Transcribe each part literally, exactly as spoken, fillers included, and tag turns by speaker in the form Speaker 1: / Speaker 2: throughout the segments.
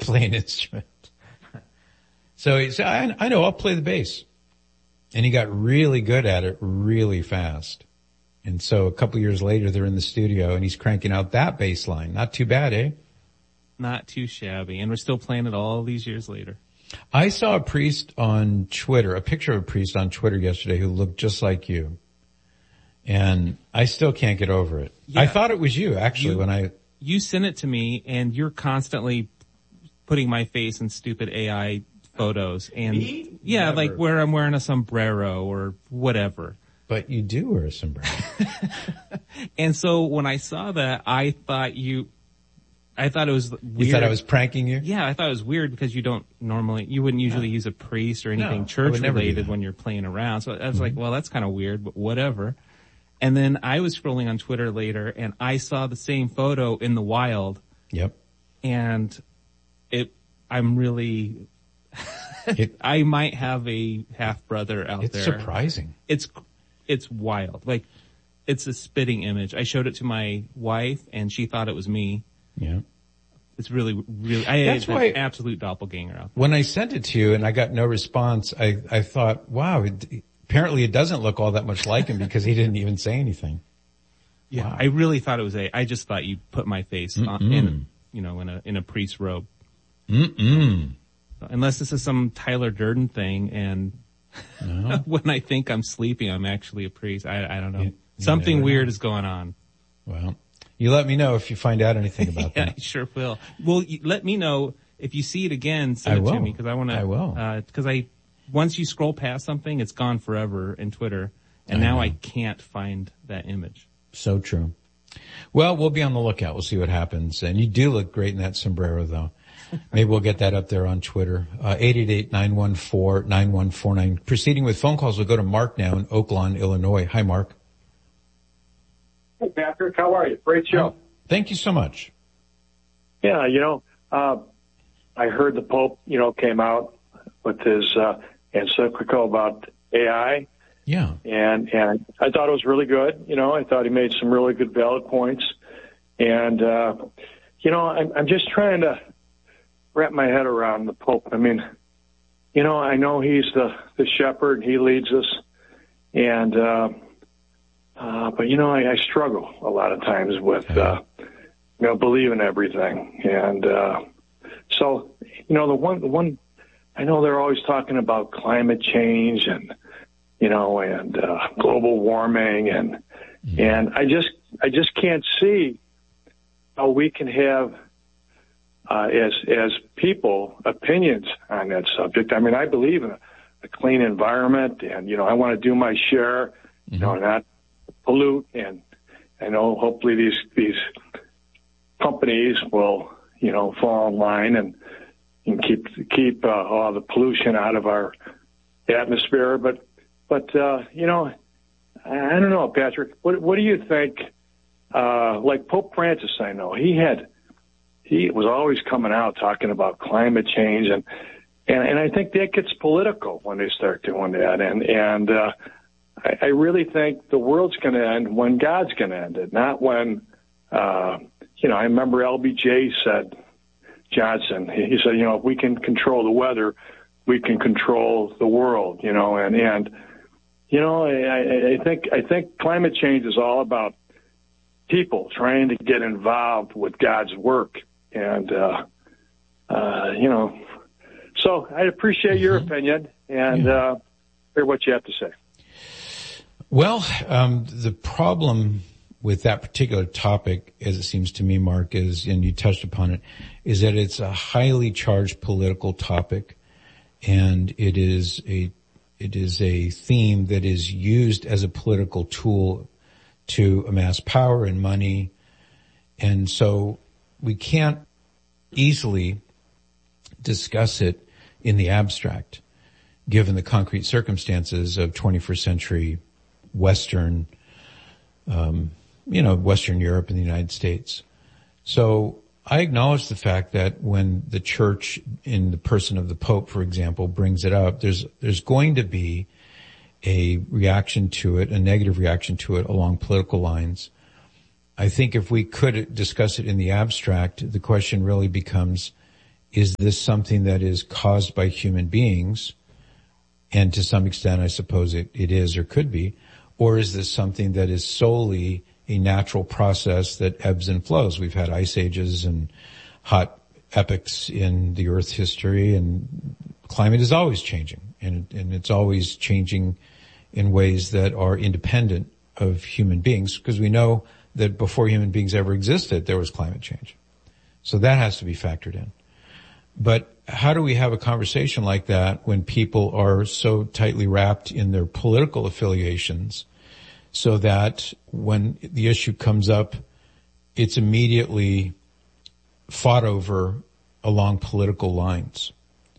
Speaker 1: play an instrument. So he said, I, I know, I'll play the bass. And he got really good at it really fast. And so a couple years later, they're in the studio and he's cranking out that bass line. Not too bad, eh?
Speaker 2: Not too shabby. And we're still playing it all these years later.
Speaker 1: I saw a priest on Twitter, a picture of a priest on Twitter yesterday who looked just like you. And I still can't get over it. Yeah. I thought it was you, actually,
Speaker 2: you,
Speaker 1: when I...
Speaker 2: You sent it to me, and you're constantly putting my face in stupid A I photos. And
Speaker 1: me?
Speaker 2: yeah,
Speaker 1: Never.
Speaker 2: like where I'm wearing a sombrero or whatever.
Speaker 1: But you do wear a sombrero.
Speaker 2: And so when I saw that, I thought you... I thought it was weird.
Speaker 1: You thought I was pranking you?
Speaker 2: Yeah, I thought it was weird because you don't normally, you wouldn't usually no. use a priest or anything
Speaker 1: no,
Speaker 2: church related when you're playing around. So I was mm-hmm. like, well, that's kind of weird, but whatever. And then I was scrolling on Twitter later and I saw the same photo in the wild.
Speaker 1: Yep.
Speaker 2: And it, I'm really, it, I might have a half brother out
Speaker 1: it's
Speaker 2: there.
Speaker 1: It's surprising.
Speaker 2: It's, it's wild. Like, it's a spitting image. I showed it to my wife and she thought it was me.
Speaker 1: Yeah.
Speaker 2: It's really, really, I
Speaker 1: That's
Speaker 2: had
Speaker 1: why,
Speaker 2: an absolute doppelganger out there.
Speaker 1: When I sent it to you and I got no response, I, I thought, wow, it, apparently it doesn't look all that much like him because he didn't even say anything.
Speaker 2: Yeah,
Speaker 1: wow.
Speaker 2: I really thought it was a, I just thought you put my face on, in, you know, in a, in a priest's robe.
Speaker 1: Mm-mm.
Speaker 2: Unless this is some Tyler Durden thing and no. when I think I'm sleeping, I'm actually a priest. I, I don't know. You, you Something weird know. is going on.
Speaker 1: Well. You let me know if you find out anything about
Speaker 2: yeah,
Speaker 1: that.
Speaker 2: I sure will. Well, you, let me know if you see it again. Send
Speaker 1: I
Speaker 2: it
Speaker 1: will.
Speaker 2: to me because I want to.
Speaker 1: I will.
Speaker 2: Because uh, I, once you scroll past something, it's gone forever in Twitter, and I now know. I can't find that image.
Speaker 1: So true. Well, we'll be on the lookout. We'll see what happens. And you do look great in that sombrero, though. Maybe we'll get that up there on Twitter. Uh, eight eight eight, nine one four, nine one four nine. Proceeding with phone calls, we'll go to Mark now in Oak Lawn, Illinois. Hi, Mark.
Speaker 3: Hey, Patrick. How are you? Great show.
Speaker 1: Thank you so much.
Speaker 3: Yeah, you know, uh, I heard the Pope, you know, came out with his uh, encyclical about A I.
Speaker 1: Yeah.
Speaker 3: And and I thought it was really good. You know, I thought he made some really good valid points. And, uh, you know, I'm, I'm just trying to wrap my head around the Pope. I mean, you know, I know he's the, the shepherd. He leads us. And, uh, Uh, but, you know, I, I struggle a lot of times with, uh, you know, believing everything. And, uh, so, you know, the one, the one, I know they're always talking about climate change and, you know, and, uh, global warming and, mm-hmm. and I just, I just can't see how we can have, uh, as, as people opinions on that subject. I mean, I believe in a, a clean environment and, you know, I want to do my share, mm-hmm. you know, not pollute, and I know hopefully these these companies will, you know, fall in line and and keep keep uh, all the pollution out of our atmosphere. But but uh, you know, I don't know, Patrick. What what do you think? Uh, like Pope Francis, I know he had he was always coming out talking about climate change, and and and I think that gets political when they start doing that, and and. Uh, I really think the world's going to end when God's going to end it, not when, uh, you know, I remember L B J said, Johnson, he said, you know, if we can control the weather, we can control the world, you know, and, and, you know, I, I think, I think climate change is all about people trying to get involved with God's work. And, uh, uh, you know, so I appreciate mm-hmm. your opinion and, yeah. uh, hear what you have to say.
Speaker 1: Well, um, the problem with that particular topic, as it seems to me, Mark, is, and you touched upon it, is that it's a highly charged political topic, and it is a, it is a theme that is used as a political tool to amass power and money, and so we can't easily discuss it in the abstract, given the concrete circumstances of twenty-first century Western, um, you know, Western Europe and the United States. So I acknowledge the fact that when the church, in the person of the Pope, for example, brings it up, there's, there's going to be a reaction to it, a negative reaction to it along political lines. I think if we could discuss it in the abstract, the question really becomes, is this something that is caused by human beings? And to some extent, I suppose it, it is or could be. Or is this something that is solely a natural process that ebbs and flows? We've had ice ages and hot epochs in the Earth's history, and climate is always changing, and, and it's always changing in ways that are independent of human beings, because we know that before human beings ever existed, there was climate change. So that has to be factored in. But how do we have a conversation like that when people are so tightly wrapped in their political affiliations so that when the issue comes up, it's immediately fought over along political lines?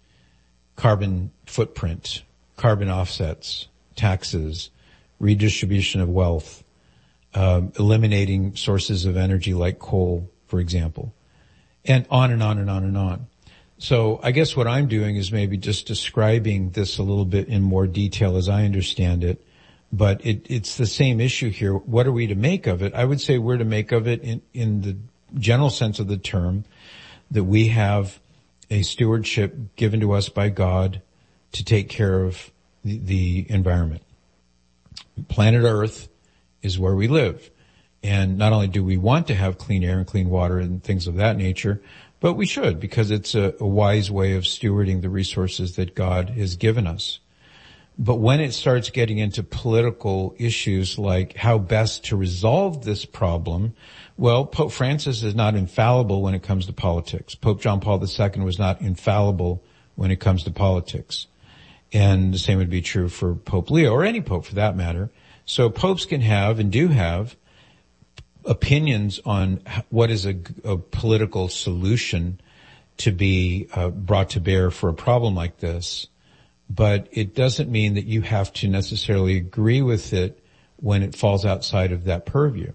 Speaker 1: Carbon footprint, carbon offsets, taxes, redistribution of wealth, uh, eliminating sources of energy like coal, for example, and on and on and on and on. So I guess what I'm doing is maybe just describing this a little bit in more detail as I understand it, but it, it's the same issue here. What are we to make of it? I would say we're to make of it in, in the general sense of the term, that we have a stewardship given to us by God to take care of the, the environment. Planet Earth is where we live. And not only do we want to have clean air and clean water and things of that nature, but we should, because it's a, a wise way of stewarding the resources that God has given us. But when it starts getting into political issues like how best to resolve this problem, well, Pope Francis is not infallible when it comes to politics. Pope John Paul the Second was not infallible when it comes to politics. And the same would be true for Pope Leo, or any pope for that matter. So popes can have and do have opinions on what is a, a political solution to be uh, brought to bear for a problem like this. But it doesn't mean that you have to necessarily agree with it when it falls outside of that purview.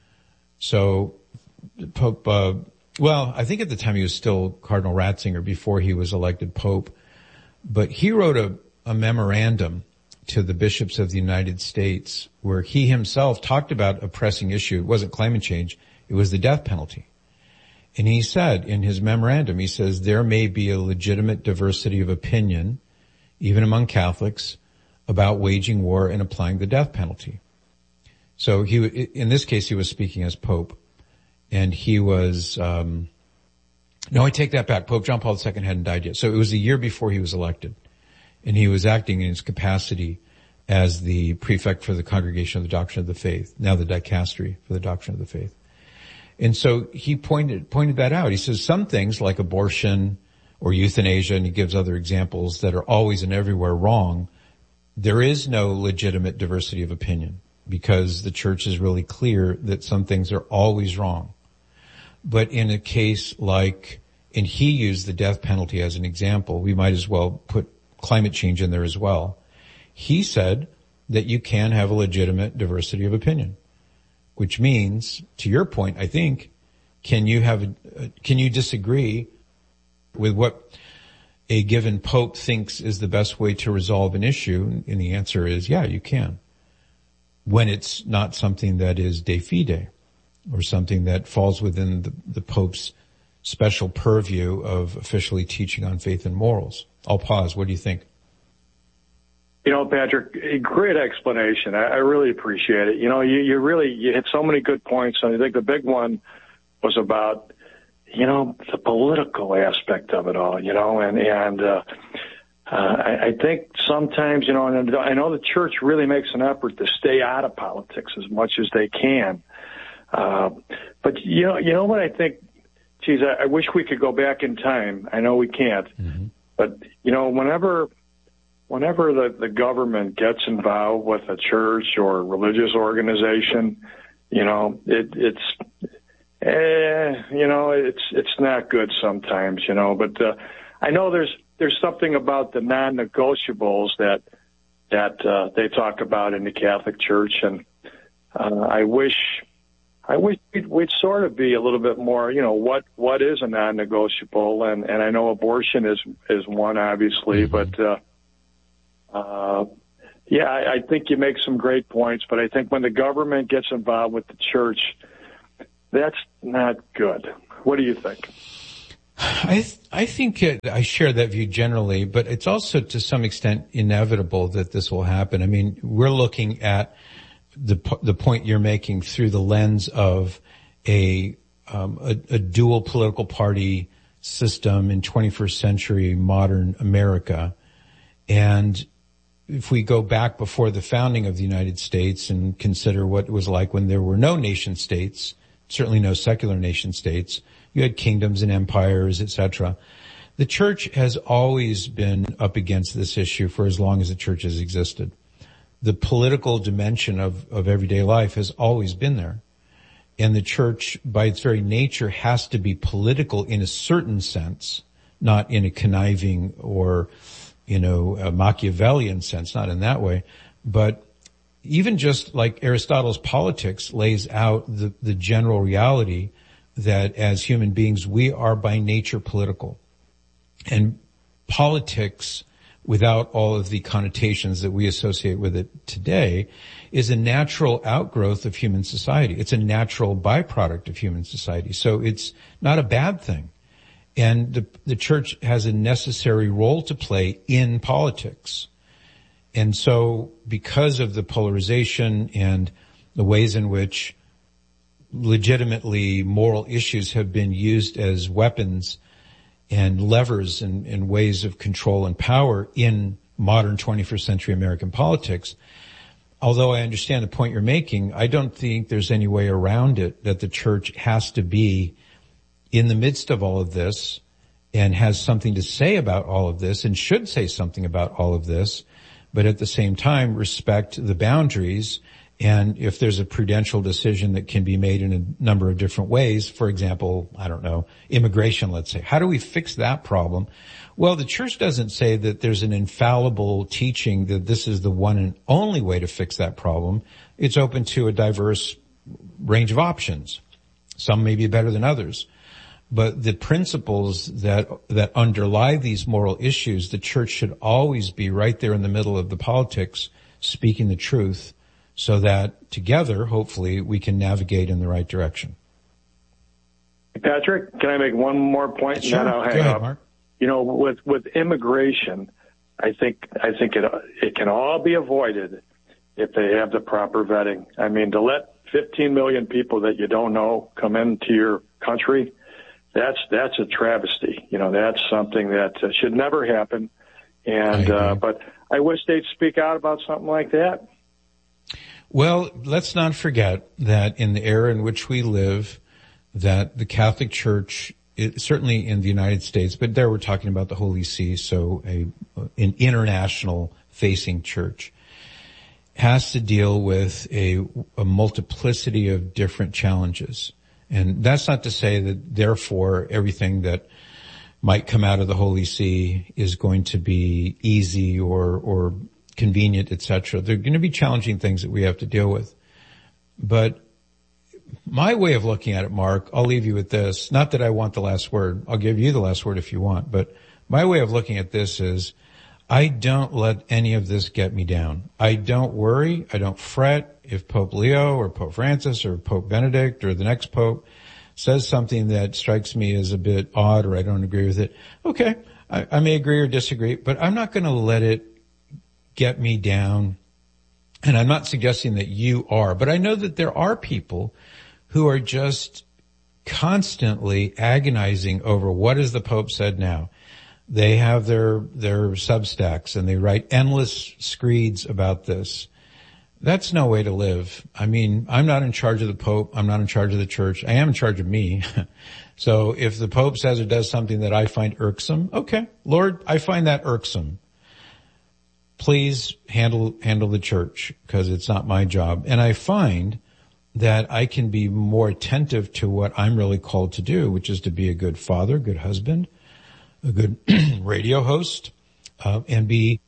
Speaker 1: So Pope, uh, well, I think at the time he was still Cardinal Ratzinger before he was elected Pope, but he wrote a, a memorandum to the bishops of the United States where he himself talked about a pressing issue. It wasn't climate change, it was the death penalty. And he said in his memorandum, he says, there may be a legitimate diversity of opinion, even among Catholics, about waging war and applying the death penalty. So he, in this case, he was speaking as Pope, and he was, um, no, I take that back. Pope John Paul the Second hadn't died yet. So it was a year before he was elected, and he was acting in his capacity as the prefect for the Congregation of the Doctrine of the Faith, now the dicastery for the Doctrine of the Faith. And so he pointed, pointed that out. He says some things like abortion or euthanasia, and he gives other examples that are always and everywhere wrong. There is no legitimate diversity of opinion because the church is really clear that some things are always wrong. But in a case like, and he used the death penalty as an example, we might as well put climate change in there as well. He said that you can have a legitimate diversity of opinion, which means, to your point, I think, can you have, a, can you disagree with what a given pope thinks is the best way to resolve an issue? And the answer is, yeah, you can. When it's not something that is de fide or something that falls within the, the pope's special purview of officially teaching on faith and morals. I'll pause. What do you think?
Speaker 3: You know, Patrick, a great explanation. I, I really appreciate it. You know, you, you really, you hit so many good points. And I think the big one was about, you know, the political aspect of it all, you know, and, and, uh, uh, I, I think sometimes, you know, and I know the church really makes an effort to stay out of politics as much as they can. Uh, but you know, you know what I think, geez, I, I wish we could go back in time. I know we can't, mm-hmm. but you know, whenever, whenever the, the government gets involved with a church or religious organization, you know, it, it's, eh, you know, it's, it's not good sometimes, you know, but, uh, I know there's, there's something about the non-negotiables that, that, uh, they talk about in the Catholic Church. And, uh, I wish, I wish we'd, we'd sort of be a little bit more, you know, what, what is a non-negotiable? And, and I know abortion is, is one, obviously, mm-hmm. but, uh, uh, yeah, I, I think you make some great points, but I think when the government gets involved with the church, that's not good. What do you think?
Speaker 1: I th- I think it, I share that view generally, but it's also to some extent inevitable that this will happen. I mean, we're looking at the the point you're making through the lens of a um, a, a dual political party system in twenty-first century modern America, and if we go back before the founding of the United States and consider what it was like when there were no nation states, certainly no secular nation states, you had kingdoms and empires, et cetera. The church has always been up against this issue for as long as the church has existed. The political dimension of, of everyday life has always been there. And the church, by its very nature, has to be political in a certain sense, not in a conniving or, you know, a Machiavellian sense, not in that way. But even just like Aristotle's Politics lays out the, the general reality that as human beings, we are by nature political. And politics, without all of the connotations that we associate with it today, is a natural outgrowth of human society. It's a natural byproduct of human society. So it's not a bad thing. And the, the church has a necessary role to play in politics. And so because of the polarization and the ways in which legitimately moral issues have been used as weapons and levers and, and ways of control and power in modern twenty-first century American politics, although I understand the point you're making, I don't think there's any way around it that the church has to be in the midst of all of this and has something to say about all of this and should say something about all of this, but at the same time respect the boundaries. And if there's a prudential decision that can be made in a number of different ways, for example, I don't know, immigration, let's say, how do we fix that problem? Well, the church doesn't say that there's an infallible teaching that this is the one and only way to fix that problem. It's open to a diverse range of options. Some may be better than others. But the principles that, that underlie these moral issues, the church should always be right there in the middle of the politics, speaking the truth, so that together, hopefully, we can navigate in the right direction.
Speaker 3: Patrick, can I make one more point?
Speaker 1: Sure.
Speaker 3: And then I'll hang
Speaker 1: Go ahead,
Speaker 3: up.
Speaker 1: Mark.
Speaker 3: You know, with, with immigration, I think, I think it, it can all be avoided if they have the proper vetting. I mean, to let fifteen million people that you don't know come into your country, that's, that's a travesty. You know, that's something that uh, should never happen. And, uh, but I wish they'd speak out about something like that.
Speaker 1: Well, let's not forget that in the era in which we live, that the Catholic Church, it, certainly in the United States, but there we're talking about the Holy See, so a, an international facing church, has to deal with a, a multiplicity of different challenges. And that's not to say that therefore everything that might come out of the Holy See is going to be easy or, or convenient, et cetera. There are going to be challenging things that we have to deal with. But my way of looking at it, Mark, I'll leave you with this. Not that I want the last word. I'll give you the last word if you want. But my way of looking at this is I don't let any of this get me down. I don't worry. I don't fret if Pope Leo or Pope Francis or Pope Benedict or the next Pope says something that strikes me as a bit odd or I don't agree with it. Okay, I, I may agree or disagree, but I'm not going to let it get me down. And I'm not suggesting that you are, but I know that there are people who are just constantly agonizing over what has the Pope said now. They have their, their Substacks and they write endless screeds about this. That's no way to live. I mean, I'm not in charge of the Pope. I'm not in charge of the church. I am in charge of me. So if the Pope says or does something that I find irksome, okay, Lord, I find that irksome. Please handle, handle the church because it's not my job. And I find that I can be more attentive to what I'm really called to do, which is to be a good father, good husband, a good radio host, uh, and be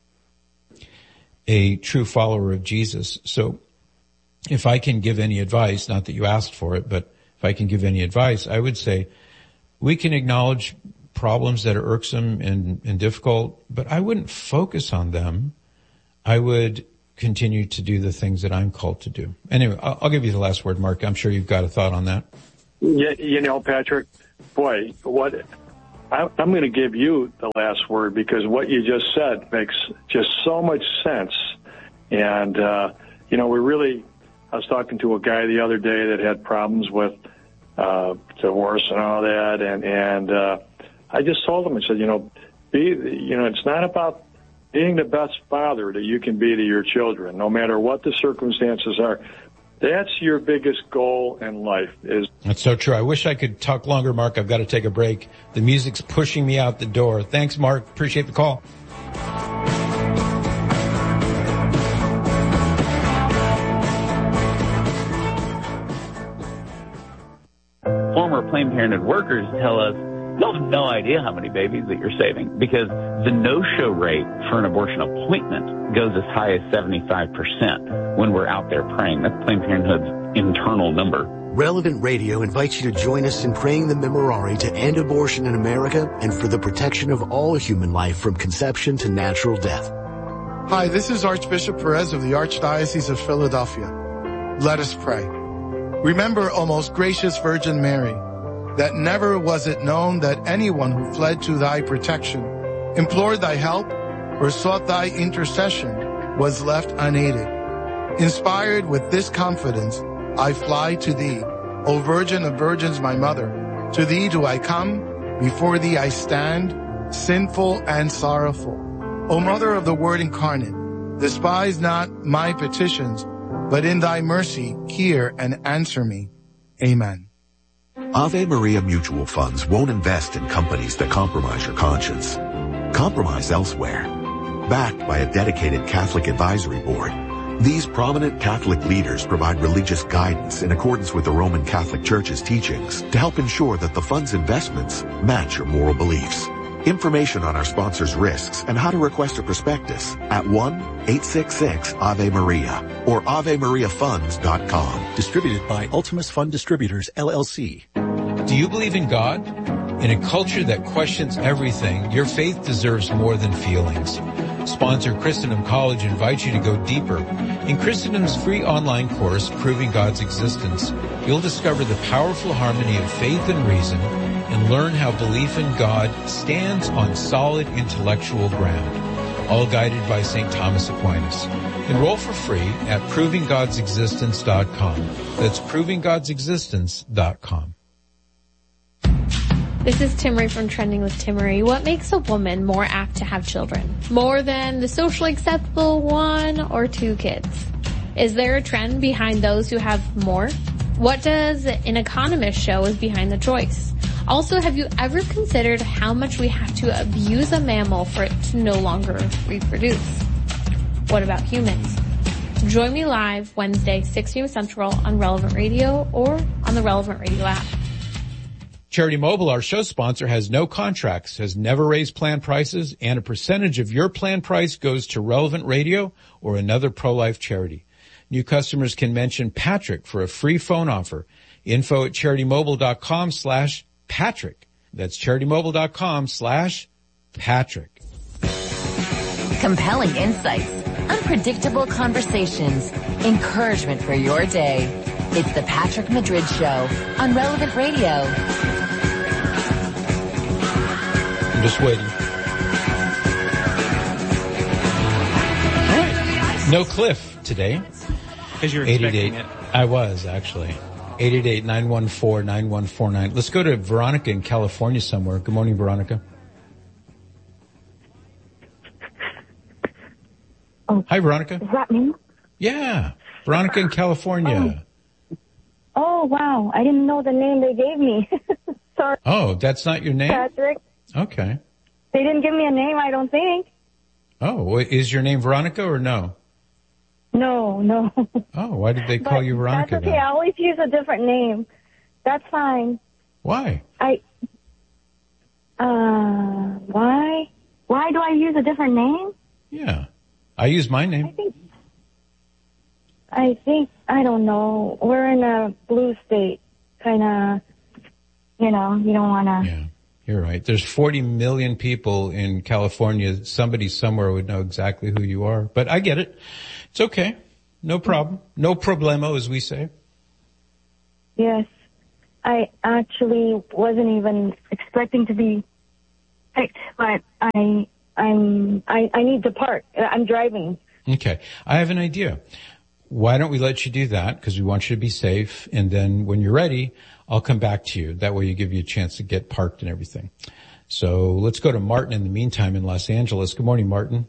Speaker 1: a true follower of Jesus. So if I can give any advice, not that you asked for it, but if I can give any advice, I would say we can acknowledge problems that are irksome and, and difficult, but I wouldn't focus on them. I would continue to do the things that I'm called to do. Anyway, I'll, I'll give you the last word, Mark. I'm sure you've got a thought on that.
Speaker 3: Yeah, you know, Patrick, boy, what I, I'm going to give you the last word because what you just said makes just so much sense. And, uh, you know, we really, I was talking to a guy the other day that had problems with uh, divorce and all that. And, and uh, I just told him, I said, you know, be, you know, it's not about being the best father that you can be to your children, no matter what the circumstances are. That's your biggest goal in life. Is
Speaker 1: That's so true. I wish I could talk longer, Mark. I've got to take a break. The music's pushing me out the door. Thanks, Mark. Appreciate the call.
Speaker 4: Former Planned Parenthood workers tell us, you have no idea how many babies that you're saving because the no-show rate for an abortion appointment goes as high as seventy-five percent when we're out there praying. That's Planned Parenthood's internal number.
Speaker 5: Relevant Radio invites you to join us in praying the Memorare to end abortion in America and for the protection of all human life from conception to natural death.
Speaker 6: Hi, this is Archbishop Perez of the Archdiocese of Philadelphia. Let us pray. Remember, O most gracious Virgin Mary, that never was it known that anyone who fled to thy protection, implored thy help, or sought thy intercession was left unaided. Inspired with this confidence, I fly to thee, O Virgin of Virgins, my mother. To thee do I come, before thee I stand, sinful and sorrowful. O Mother of the Word incarnate, despise not my petitions, but in thy mercy hear and answer me. Amen.
Speaker 7: Ave Maria Mutual Funds won't invest in companies that compromise your conscience. Compromise elsewhere. Backed by a dedicated Catholic advisory board, these prominent Catholic leaders provide religious guidance in accordance with the Roman Catholic Church's teachings to help ensure that the fund's investments match your moral beliefs. Information on our sponsors' risks and how to request a prospectus at one eight six six Ave Maria or ave maria funds dot com.
Speaker 8: Distributed by Ultimus Fund Distributors, L L C.
Speaker 1: Do you believe in God? In a culture that questions everything, your faith deserves more than feelings. Sponsor Christendom College invites you to go deeper. In Christendom's free online course, Proving God's Existence, you'll discover the powerful harmony of faith and reason and learn how belief in God stands on solid intellectual ground, all guided by Saint Thomas Aquinas. Enroll for free at proving gods existence dot com. That's proving gods existence dot com.
Speaker 9: This is Timmery from Trending with Timmery. What makes a woman more apt to have children? More than the socially acceptable one or two kids? Is there a trend behind those who have more? What does an economist show is behind the choice? Also, have you ever considered how much we have to abuse a mammal for it to no longer reproduce? What about humans? Join me live Wednesday, six p.m. Central on Relevant Radio or on the Relevant Radio app.
Speaker 1: Charity Mobile, our show sponsor, has no contracts, has never raised plan prices, and a percentage of your plan price goes to Relevant Radio or another pro-life charity. New customers can mention Patrick for a free phone offer. Info at charitymobile.com slash Patrick. That's charitymobile.com slash Patrick.
Speaker 10: Compelling insights, unpredictable conversations, encouragement for your day. It's the Patrick Madrid Show on Relevant Radio.
Speaker 1: I'm just waiting. No Cliff today.
Speaker 2: Because you're expecting it.
Speaker 1: I was, actually. eight eight eight, nine one four, nine one four nine. Let's go to Veronica in California somewhere. Good morning, Veronica.
Speaker 11: Oh,
Speaker 1: hi, Veronica.
Speaker 11: Is that me?
Speaker 1: Yeah. Veronica in California.
Speaker 11: Oh. oh, wow. I didn't know the name they gave me. Sorry.
Speaker 1: Oh, that's not your name?
Speaker 11: Patrick.
Speaker 1: Okay.
Speaker 11: They didn't give me a name, I don't think.
Speaker 1: Oh, is your name Veronica or no?
Speaker 11: No, no.
Speaker 1: Oh, why did they call
Speaker 11: but
Speaker 1: you Veronica?
Speaker 11: That's okay.
Speaker 1: Then?
Speaker 11: I always use a different name. That's fine.
Speaker 1: Why?
Speaker 11: I, uh, why? Why do I use a different name?
Speaker 1: Yeah. I use my name.
Speaker 11: I think, I think, I don't know. We're in a blue state. Kind of, you know, you don't want to.
Speaker 1: Yeah. You're right. There's forty million people in California. Somebody somewhere would know exactly who you are. But I get it. It's okay. No problem. No problemo, as we say.
Speaker 11: Yes. I actually wasn't even expecting to be but I, I'm, I, I need to park. I'm driving.
Speaker 1: Okay. I have an idea. Why don't we let you do that? Because we want you to be safe. And then when you're ready, I'll come back to you. That way you give you a chance to get parked and everything. So let's go to Martin in the meantime in Los Angeles. Good morning, Martin.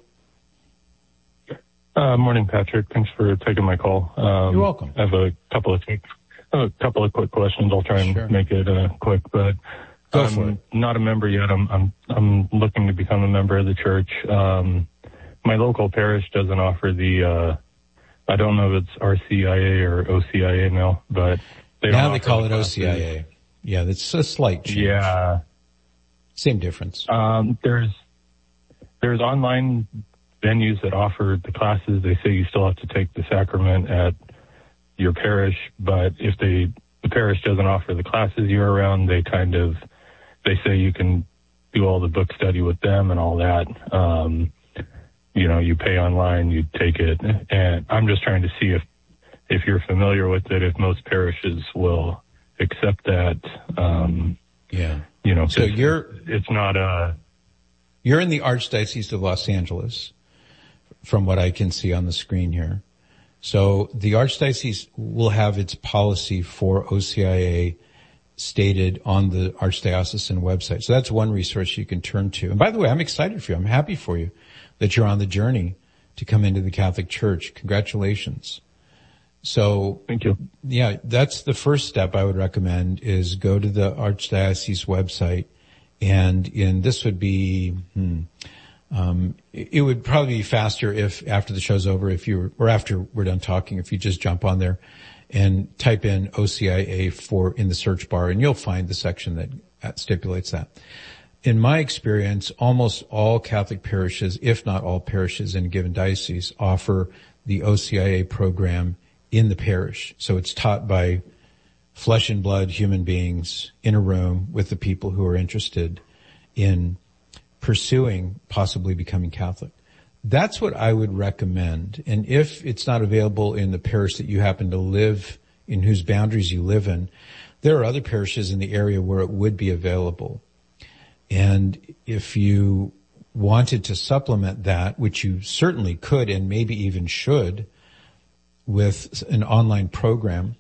Speaker 12: Uh, morning, Patrick. Thanks for taking my call. Um,
Speaker 1: You're welcome.
Speaker 12: I have a couple of a couple of quick questions. I'll try and sure. make it uh, quick, but
Speaker 1: Go
Speaker 12: I'm
Speaker 1: for it.
Speaker 12: not a member yet. I'm I'm I'm looking to become a member of the church. Um, my local parish doesn't offer the. Uh, I don't know if it's R C I A or O C I A now, but they
Speaker 1: now
Speaker 12: don't
Speaker 1: they
Speaker 12: offer
Speaker 1: call
Speaker 12: the
Speaker 1: it
Speaker 12: classes.
Speaker 1: O C I A. Yeah, that's a slight change.
Speaker 12: Yeah,
Speaker 1: same difference.
Speaker 12: Um, there's there's online venues that offer the classes. They say you still have to take the sacrament at your parish, but if they the parish doesn't offer the classes year round, they kind of they say you can do all the book study with them and all that. Um, you know, you pay online, you take it, and I'm just trying to see if if you're familiar with it, if most parishes will accept that. Um,
Speaker 1: yeah,
Speaker 12: you know,
Speaker 1: so you're
Speaker 12: it's not a
Speaker 1: you're in the Archdiocese of Los Angeles, from what I can see on the screen here. So the Archdiocese will have its policy for O C I A stated on the Archdiocesan website. So that's one resource you can turn to. And by the way, I'm excited for you. I'm happy for you that you're on the journey to come into the Catholic Church. Congratulations. So
Speaker 12: thank you.
Speaker 1: Yeah, that's the first step I would recommend is go to the Archdiocese website. And in this would be, hmm, Um, it would probably be faster if after the show's over, if you, or after we're done talking, if you just jump on there and type in O C I A for in the search bar and you'll find the section that stipulates that. In my experience, almost all Catholic parishes, if not all parishes in a given diocese, offer the O C I A program in the parish. So it's taught by flesh and blood human beings in a room with the people who are interested in pursuing possibly becoming Catholic. That's what I would recommend. And if it's not available in the parish that you happen to live in, whose boundaries you live in, there are other parishes in the area where it would be available. And if you wanted to supplement that, which you certainly could and maybe even should, with an online program,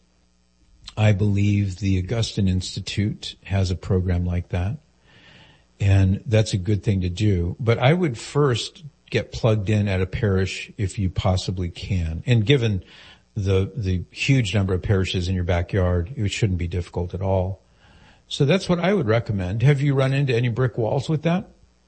Speaker 1: I believe the Augustine Institute has a program like that. And that's a good thing to do. But I would first get plugged in at a parish if you possibly can. And given the the huge number of parishes in your backyard, it shouldn't be difficult at all. So that's what I would recommend. Have you run into any brick walls with that?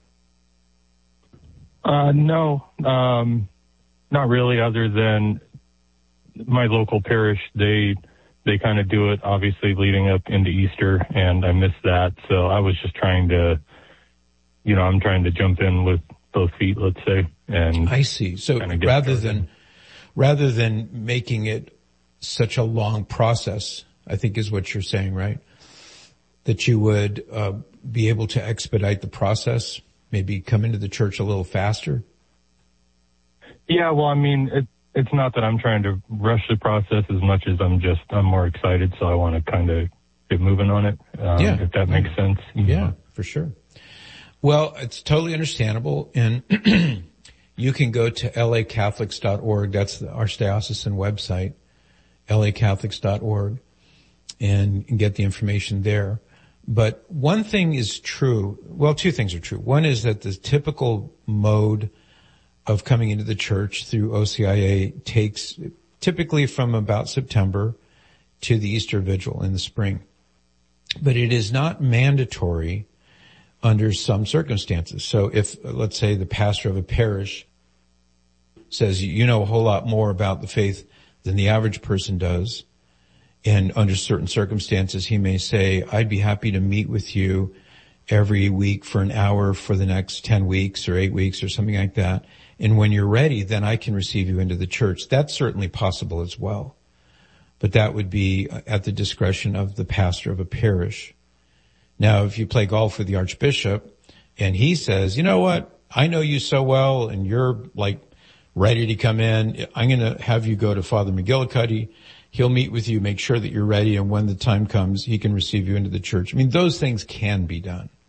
Speaker 12: Uh, no, um, not really, other than my local parish. They they kind of do it, obviously, leading up into Easter, and I missed that. So I was just trying to, you know, I'm trying to jump in with both feet, let's say. And
Speaker 1: I see. So rather than, rather than making it such a long process, I think is what you're saying, right? That you would uh, be able to expedite the process, maybe come into the church a little faster?
Speaker 12: Yeah, well, I mean, it, it's not that I'm trying to rush the process as much as I'm just, I'm more excited, so I want to kind of get moving on it, um,
Speaker 1: yeah.
Speaker 12: if that makes sense.
Speaker 1: Yeah,
Speaker 12: know.
Speaker 1: For sure. Well, it's totally understandable, and you can go to L A Catholics dot org. That's the Archdiocesan website, L A Catholics dot org, and, and get the information there. But one thing is true. Well, two things are true. One is that the typical mode of coming into the church through O C I A takes typically from about September to the Easter Vigil in the spring. But it is not mandatory under some circumstances. So if, let's say, the pastor of a parish says, you know a whole lot more about the faith than the average person does, and under certain circumstances he may say, I'd be happy to meet with you every week for an hour for the next ten weeks or eight weeks or something like that. And when you're ready, then I can receive you into the church. That's certainly possible as well. But that would be at the discretion of the pastor of a parish. Now, if you play golf with the Archbishop and he says, you know what, I know you so well and you're like ready to come in, I'm going to have you go to Father McGillicuddy. He'll meet with you, make sure that you're ready, and when the time comes, he can receive you into the church. I mean, those things can be done.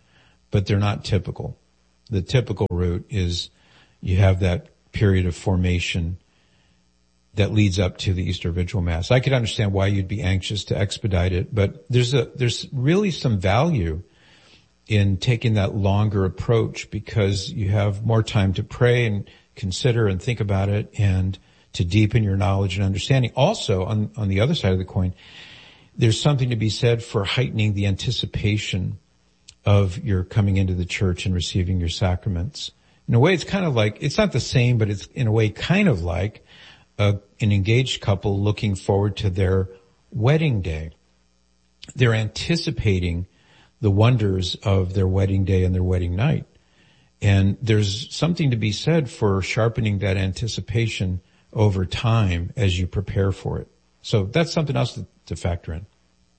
Speaker 1: but they're not typical. The typical route is you have that period of formation that leads up to the Easter Vigil Mass. I could understand why you'd be anxious to expedite it, but there's a, there's really some value in taking that longer approach because you have more time to pray and consider and think about it and to deepen your knowledge and understanding. Also, on, on the other side of the coin, there's something to be said for heightening the anticipation of your coming into the church and receiving your sacraments. In a way, it's kind of like, it's not the same, but it's in a way kind of like a, an engaged couple looking forward to their wedding day. They're anticipating the wonders of their wedding day and their wedding night. And there's something to be said for sharpening that anticipation over time as you prepare for it. So that's something else to, to factor in.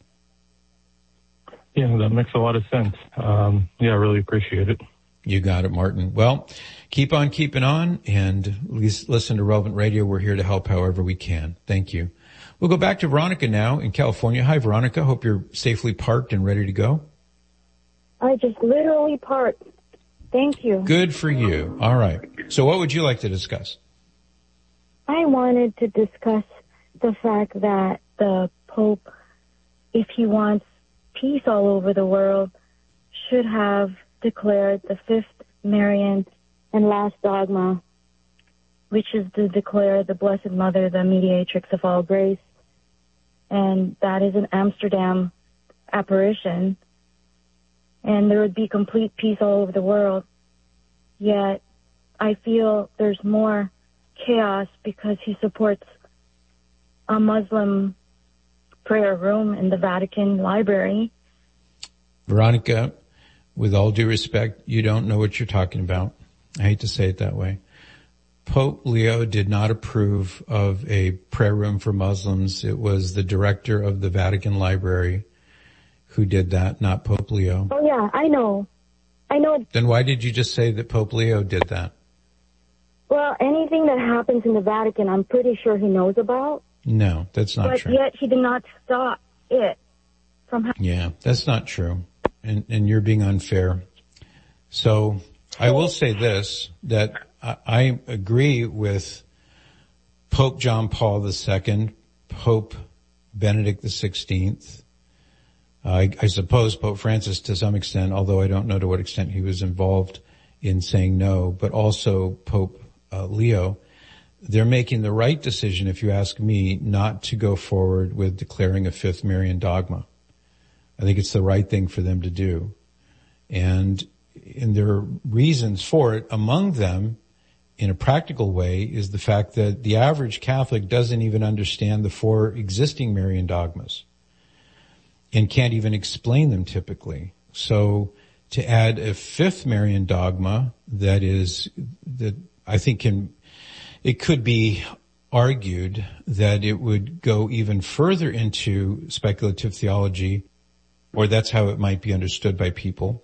Speaker 12: Yeah, that makes a lot of sense. Um, yeah, I really appreciate it.
Speaker 1: You got it, Martin. Well, keep on keeping on and listen to Relevant Radio. We're here to help however we can. Thank you. We'll go back to Veronica now in California. Hi, Veronica. Hope you're safely parked and ready to go.
Speaker 11: I just literally parked. Thank you.
Speaker 1: Good for you. All right. So what would you like to discuss?
Speaker 11: I wanted to discuss the fact that the Pope, if he wants peace all over the world, should have declared the fifth Marian and last dogma, which is to declare the Blessed Mother the mediatrix of all grace. And that is an Amsterdam apparition. And there would be complete peace all over the world. Yet I feel there's more chaos because he supports a Muslim prayer room in the Vatican Library.
Speaker 1: Veronica, with all due respect, you don't know what you're talking about. I hate to say it that way. Pope Leo did not approve of a prayer room for Muslims. It was the director of the Vatican Library who did that, not Pope Leo.
Speaker 11: Oh, yeah, I know. I know.
Speaker 1: Then why did you just say that Pope Leo did that?
Speaker 11: Well, anything that happens in the Vatican, I'm pretty sure he knows about.
Speaker 1: No, that's not
Speaker 11: but
Speaker 1: true.
Speaker 11: But yet he did not stop it from happening.
Speaker 1: Yeah, that's not true. And, and you're being unfair. So I will say this, that I, I agree with Pope John Paul the Second, Pope Benedict the Sixteenth. I, I suppose Pope Francis to some extent, although I don't know to what extent he was involved in saying no, but also Pope uh, Leo. They're making the right decision, if you ask me, not to go forward with declaring a fifth Marian dogma. I think it's the right thing for them to do. And, and there are reasons for it. Among them, in a practical way, is the fact that the average Catholic doesn't even understand the four existing Marian dogmas and can't even explain them typically. So to add a fifth Marian dogma that is, that I think can, it could be argued that it would go even further into speculative theology, or that's how it might be understood by people,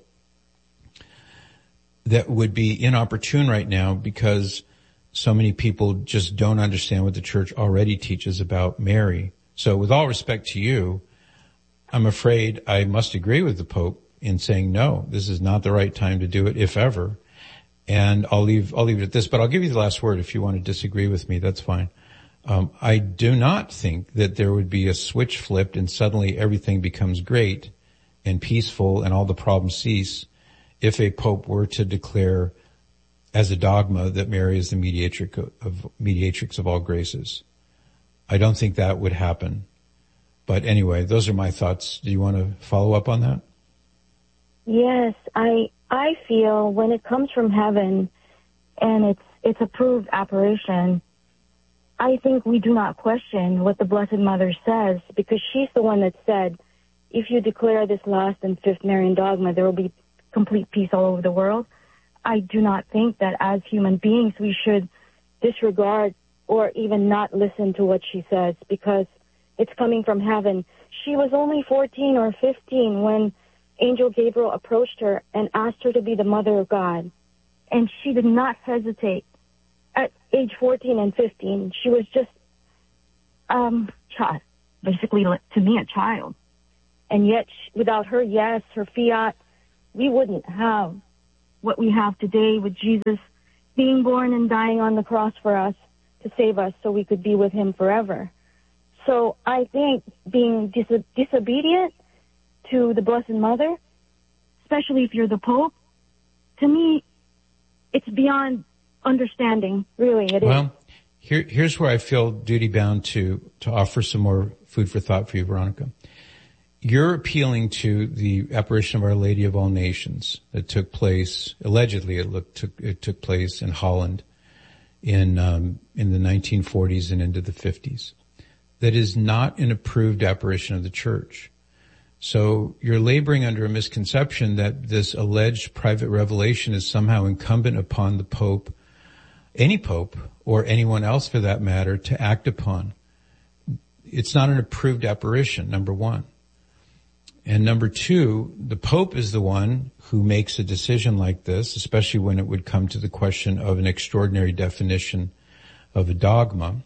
Speaker 1: that would be inopportune right now because so many people just don't understand what the church already teaches about Mary. So with all respect to you, I'm afraid I must agree with the Pope in saying, no, this is not the right time to do it, if ever. And I'll leave, I'll leave it at this, but I'll give you the last word. If you want to disagree with me, that's fine. Um, I do not think that there would be a switch flipped and suddenly everything becomes great and peaceful and all the problems cease if a Pope were to declare as a dogma that Mary is the mediatrix of, mediatrix of all graces. I don't think that would happen. But anyway, those are my thoughts. Do you want to follow up on that?
Speaker 11: Yes, I I feel when it comes from heaven and it's it's a proved apparition, I think we do not question what the Blessed Mother says because she's the one that said, if you declare this last and fifth Marian dogma, there will be complete peace all over the world. I do not think that as human beings we should disregard or even not listen to what she says because it's coming from heaven. She was only fourteen or fifteen when Angel Gabriel approached her and asked her to be the mother of God. And she did not hesitate. At age fourteen and fifteen, she was just, um, child, basically to me a child. And yet, without her yes, her fiat, we wouldn't have what we have today with Jesus being born and dying on the cross for us to save us so we could be with him forever. So I think being dis- disobedient to the Blessed Mother, especially if you're the Pope, to me, it's beyond understanding, really. It
Speaker 1: well,
Speaker 11: is.
Speaker 1: Here, here's where I feel duty-bound to, to offer some more food for thought for you, Veronica. You're appealing to the apparition of Our Lady of All Nations that took place, allegedly it, looked, took, it took place in Holland in, um, in the nineteen forties and into the fifties. That is not an approved apparition of the Church. So you're laboring under a misconception that this alleged private revelation is somehow incumbent upon the Pope, any Pope, or anyone else for that matter, to act upon. It's not an approved apparition, number one. And number two, the Pope is the one who makes a decision like this, especially when it would come to the question of an extraordinary definition of a dogma.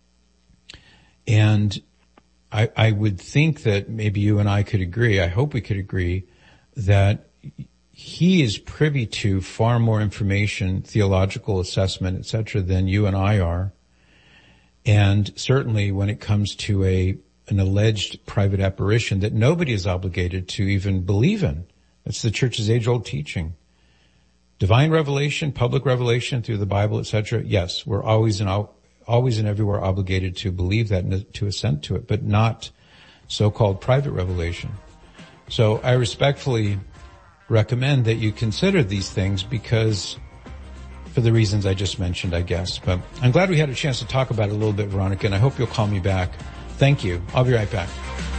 Speaker 1: And I, I would think that maybe you and I could agree, I hope we could agree, that he is privy to far more information, theological assessment, et cetera, than you and I are. And certainly when it comes to a an alleged private apparition that nobody is obligated to even believe in. That's the Church's age-old teaching. Divine revelation, public revelation through the Bible, et cetera. Yes, we're always and always and everywhere obligated to believe that and to assent to it, but not so-called private revelation. So I respectfully recommend that you consider these things because for the reasons I just mentioned, I guess. But I'm glad we had a chance to talk about it a little bit, Veronica, and I hope you'll call me back. Thank you. I'll be right back.